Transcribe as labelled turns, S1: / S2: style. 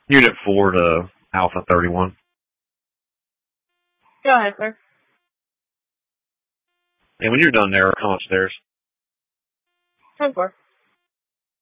S1: Unit 4 to Alpha 31.
S2: Go ahead, sir.
S1: And when you're done there, come upstairs.
S2: 10-4.